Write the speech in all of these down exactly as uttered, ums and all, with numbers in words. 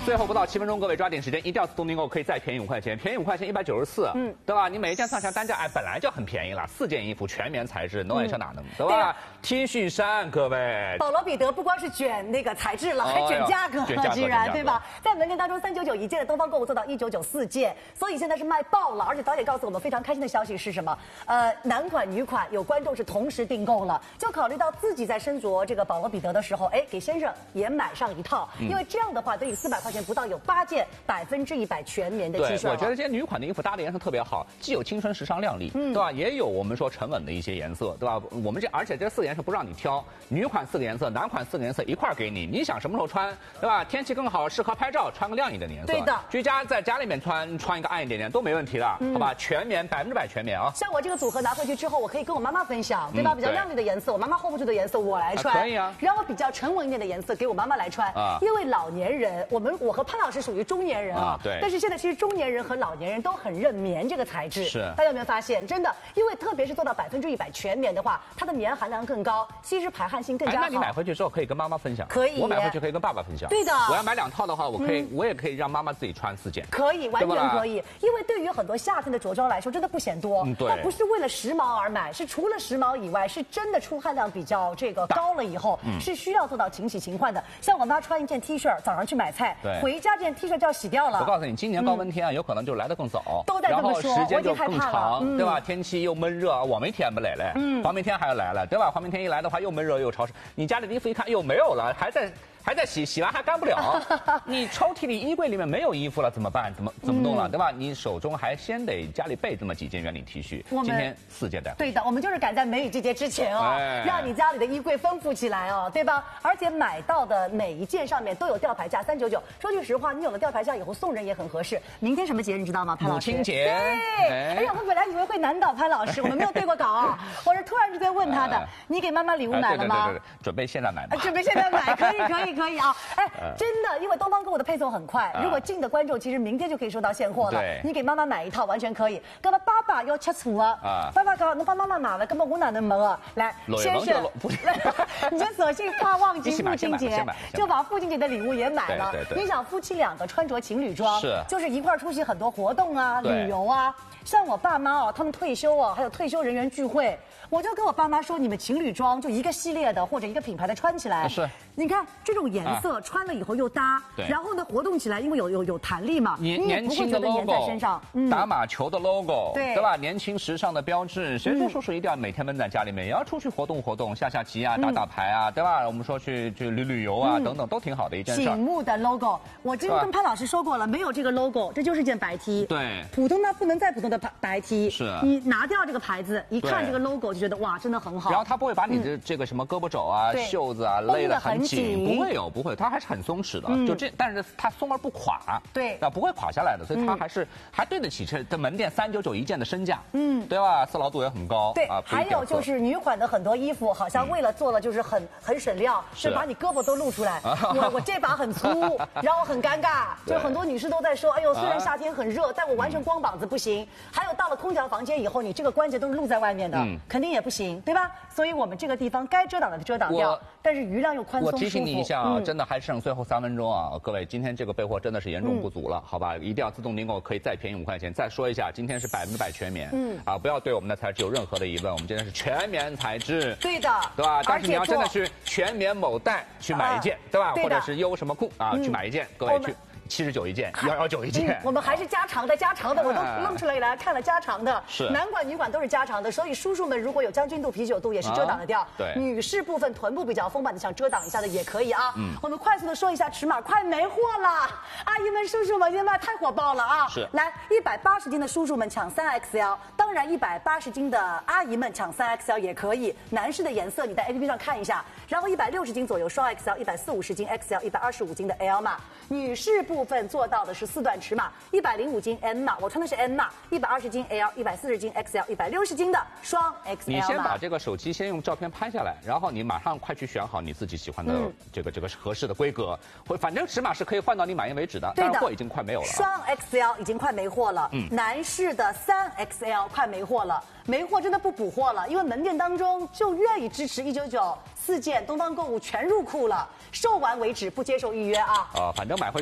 最后不到七分钟，各位抓紧时间，一定要自动订购，可以再便宜五块钱，便宜五块钱一百九十四，嗯，对吧？你每一件上下单价哎本来就很便宜了，四件衣服全棉材质，弄一下哪能，对吧 ？T 恤衫，各位， 保罗彼得不光是卷那个材质了，还卷价格，居然对吧？在门店当中，三九九一件的东方购物做到一九九四件，所以现在是卖爆了。而且导演告诉我们非常开心的消息是什么？呃，男款女款有观众是同时订购了，就考虑到自己在身着这个保罗彼得的时候，哎，给先生也买上一套，因为这样的话等于四百块钱不到，有八件百分之一百全棉的 T 恤。 对，我觉得这些女款的衣服搭的颜色特别好，既有青春时尚靓丽，嗯，对吧？也有我们说沉稳的一些颜色，对吧？我们这而且这四个颜色不让你挑，女款四个颜色，男款四个颜色一块儿给你，你想什么时候穿，对吧？天气更好，适合拍照，穿个亮一点的颜色。 对的， 居家在家里面穿穿一个暗一点点都没问题的，嗯、好吧？全棉百分之百全棉啊！ 像我这个组合拿回去之后，我可以跟我妈妈分享，对吧？嗯、比较亮丽的颜色，我妈妈 hold 不住的颜色我来穿， 啊可以啊。 然后比较沉稳一点的颜色给我妈妈来穿，啊，因为老年人，我们我和潘老师属于中年人啊， 对。 但是现在其实中年人和老年人都很认棉这个材质， 是。 大家有没有发现？真的，因为特别是做到百分之一百全棉的话，它的棉含量更高，吸湿排汗性更加好。 那你买回去之后可以跟妈妈分享， 可以。 我买回去可以跟爸爸分享。 对的。 我要买两套的话，我可以，嗯、我也可以让妈妈自己穿四件。 可以，完全可以。因为对于很多夏天的着装来说，真的不嫌多。 嗯，对。 它不是为了时髦而买，是除了时髦以外，是真的出汗量比较这个高了以后，嗯、是需要做到勤洗勤换的。像我妈穿一件 T 恤，早上去买菜， 对， 回家这件 T 恤就要洗掉了。 我告诉你，今年高温天啊，嗯、有可能就来得更早， 都在这么说， 然后时间就更长， 嗯、 对吧？天气又闷热，我没天不来嘞，嗯，黄梅天还要来了，对吧？黄梅天一来的话，又闷热又潮湿，你家里的衣服一看又没有了，还在。还在洗，洗完还干不了。你抽屉里、衣柜里面没有衣服了，怎么办？怎么怎么弄了，嗯、对吧？你手中还先得家里备这么几件圆领 T 恤。今天四件带。 对的，我们就是赶在梅雨季节之前哦，哎、让你家里的衣柜丰富起来哦，对吧？而且买到的每一件上面都有吊牌价三九九。说句实话，你有了吊牌价以后送人也很合适。明天什么节你知道吗？潘老师。 母亲节。 对。哎，哎呀，我本来以为会难倒潘老师，我们没有对过稿啊。我是突然之间问他的，哎、你给妈妈礼物买了吗？ 哎、对对对对，准备现在买吧。 准备现在买，可以可以可以啊。哎。真的，因为东方购物的配送很快，如果近的观众其实明天就可以收到现货了。 对， 你给妈妈买一套完全可以。那么爸爸要吃醋啊，爸爸讲，侬帮妈妈买了，根本我哪能买啊？来，先生，你就索性怕忘记父亲节，就把父亲节的礼物也买了。 对对对。 你想夫妻两个穿着情侣装， 是， 就是一块出席很多活动啊、旅游啊。像我爸妈哦，他们退休哦，还有退休人员聚会，我就跟我爸妈说，你们情侣装就一个系列的或者一个品牌的穿起来， 是， 你看这种颜色、啊、穿了以后又搭， 对， 然后呢活动起来，因为有有有弹力嘛， 年你也不会觉得粘在身上。 嗯，打马球的 logo， 对对吧？年轻时尚的标志，谁说叔叔一定要每天闷在家里面，也要出去活动活动，下下棋啊，打打牌啊，对吧？我们说去去旅旅游啊，等等，都挺好的一件事。 醒目的 logo， 我今天跟潘老师说过了，没有这个 logo， 这就是件白 T。 对， 普通的不能再普通的白白 T。 是， 你拿掉这个牌子，一看这个 logo 就觉得哇，真的很好。 然后它不会把你的这个什么胳膊肘啊、袖子啊勒得很紧，不会有，不会，它还是很松弛的。就这，但是它松而不垮， 对， 啊，不会垮下来的，所以它还是还对得起这的门店三九九一件的身价，嗯，对吧？丝劳度也很高， 对啊。还有就是女款的很多衣服，好像为了做了就是很很省料，是把你胳膊都露出来。我我这把很粗，然后很尴尬，就很多女士都在说，哎呦，虽然夏天很热，但我完全光膀子不行。还有到了空调房间以后，你这个关节都是露在外面的，嗯、肯定也不行，对吧？所以我们这个地方该遮挡的遮挡掉，但是余量又宽松。 我提醒你一下啊，嗯、真的还剩最后三分钟啊，各位，今天这个备货真的是严重不足了，嗯、好吧？一定要自动订购，可以再便宜五块钱。再说一下，今天是百分之百全棉，嗯啊，不要对我们的材质有任何的疑问，我们今天是全棉材质， 对的， 对吧？但是你要真的去全棉某代去买一件，啊、对吧？或者是优什么库啊、嗯、去买一件，各位去。七十九一件，幺幺九一件、 嗯。我们还是加长的，加长的，我都弄出来来看了加长的。 是。 男款女款都是加长的，所以叔叔们如果有将军肚、啤酒肚，也是遮挡得掉。啊、 对。 女士部分臀部比较丰满的，想遮挡一下的也可以啊。嗯。我们快速的说一下尺码，快没货了，阿姨们、叔叔们，现在太火爆了啊！ 是。 来，一百八十斤的叔叔们抢三 X L， 当然一百八十斤的阿姨们抢三 X L 也可以。男士的颜色你在 A P P 上看一下，然后一百六十斤左右双 X L， 一百四五十斤 X L， 一百二十五斤的 L 码。女士部分做到的是四段尺码，一百零五斤 M 码，我穿的是 M 码，一百二十斤 L， 一百四十斤 X L， 一百六十斤的双 X L 码。 你先把这个手机先用照片拍下来，然后你马上快去选好你自己喜欢的这个、嗯、这个合适的规格，或反正尺码是可以换到你满意为止的。 对的， 但货已经快没有了。 双 X L 已经快没货了，嗯，男士的三 X L 快没货了，没货真的不补货了，因为门店当中就愿意支持一九九四件东方购物全入库了，售完为止，不接受预约啊。 啊、呃，反正买回去之后马上。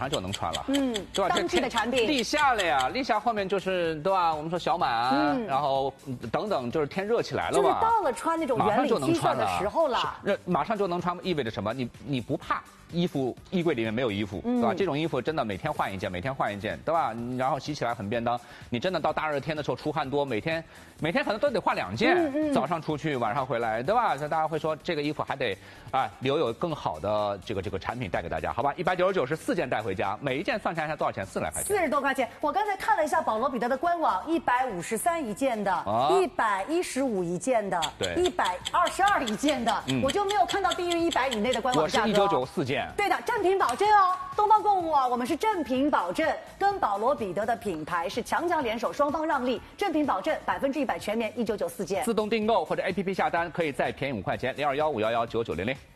上就能穿了， 嗯，对吧？当季的产品。 立夏了呀，立夏后面就是对吧？我们说小满啊，嗯、然后等等，就是天热起来了吧？ 就是到了穿那种圆领 T 恤的时候了， 马上就能穿，意味着什么？你你不怕衣服衣柜里面没有衣服，对吧？这种衣服真的每天换一件，每天换一件，对吧？然后洗起来很便当。你真的到大热天的时候出汗多，每天每天可能都得换两件，嗯嗯、早上出去，晚上回来，对吧？所以大家会说这个衣服还得啊留有更好的这个这个产品带给大家，好吧？一百九十九是四件带回家，每一件算下来多少钱？四来块钱。 四十多块钱。我刚才看了一下保罗彼得的官网，一百五十三一件的，一百一十五一件的， 对， 一百二十二一件的，嗯、我就没有看到低于一百以内的官网价格。 我是一九九四件。 对的，正品保证哦。东方购物啊，我们是正品保证，跟保罗彼得的品牌是强强联手，双方让利，正品保证百分之一百全棉，一九九四件。 自动订购或者 A P P 下单可以再便宜五块钱，零二幺五幺幺九九零零。